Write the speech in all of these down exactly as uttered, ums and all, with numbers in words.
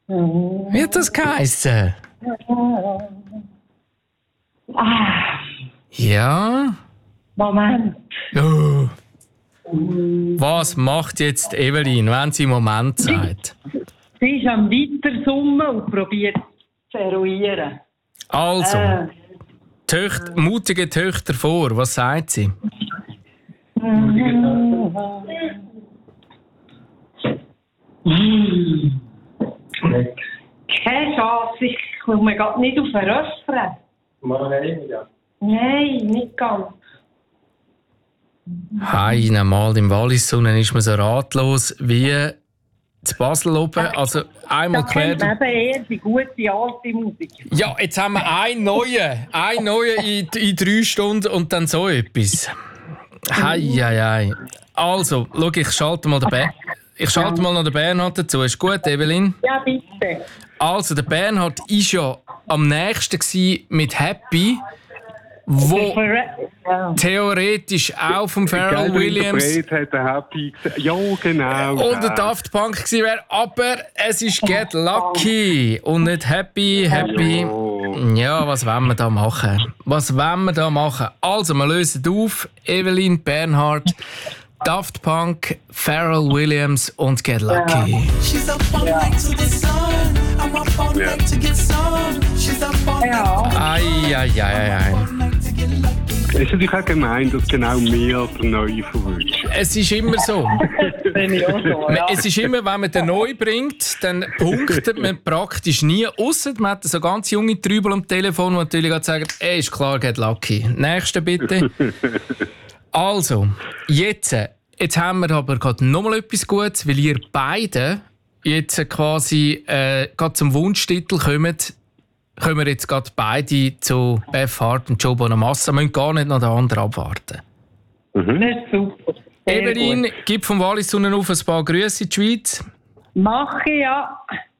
Wie hat das geheissen? Ah, Ja. Moment. Oh. Was macht jetzt Evelyn, wenn sie Moment sagt? Sie ist am Weitersummen und probiert zu eruieren. Also, Äh, Töcht, mutige Töchter vor, was sagt sie? Keine Chance, ich komme gerade nicht auf den Refrain. Nein, nicht ganz. Heine mal im Wallissonnen ist man so ratlos wie zu Basel oben. Also einmal Da quer. kennt man eben eher die gute alte Musik. Ja, jetzt haben wir einen neuen, einen neuen in, in drei Stunden und dann so etwas. Hei, hei, hei. Also, schau, ich schalte mal den, Ber- ich schalte mal noch den Bernhard dazu. Ist gut, Evelyn? Ja, bitte. Also, der Bernhard war ja am nächsten gsi mit Happy, wo Ja. theoretisch auch vom Pharrell Williams Hat er Happy gesagt. Ja, genau. und der Daft Punk gewesen wäre, aber es ist Get Lucky und nicht Happy, Happy. Ja. Ja, was wollen wir da machen? Was wollen wir da machen? Also, wir lösen auf. Evelyn, Bernhard, Daft Punk, Pharrell Williams und Get Lucky. She's up all night to the sun. I'm up all Ja. night to get some. She's up all Ja. Ei, ei, ei, ei, ei. night to get lucky. Es ist natürlich auch gemein, dass genau mir der Neue verwünscht. Es ist immer so. Bin ich auch so, ja. Es ist immer, wenn man den neu bringt, dann punktet man praktisch nie. Ausser man hat so ganz junge Trübel am Telefon, die natürlich gerade sagen, ey, ist klar, Get Lucky. Nächste bitte. Also, jetzt, jetzt haben wir aber gerade noch mal etwas Gutes, weil ihr beide jetzt quasi äh, gerade zum Wunschtitel kommt. Kommen wir jetzt gerade beide zu Beth Hart und Joe Bonamassa. Wir müssen gar nicht noch den anderen abwarten. Das ist super. Sehr Evelyn, gut. gib vom Wallisonnen auf ein paar Grüße in die Schweiz. Mache ich, ja.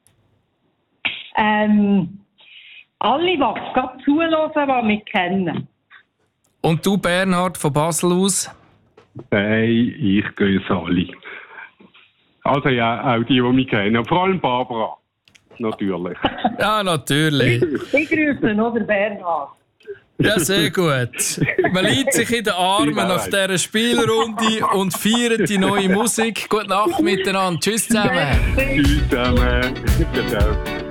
Ähm, alle, die gerade zuhören, die mich kennen. Und du, Bernhard, von Basel aus? Hey, ich grüße alle. Also ja, auch die, die mich kennen. Vor allem Barbara. Natürlich. Ja, natürlich. Ich grüße noch den Bernhard. Ja, sehr gut. Man liegt sich in den Armen nach dieser Spielrunde und feiert die neue Musik. Gute Nacht miteinander. Tschüss zusammen. Tschüss zusammen. Ciao.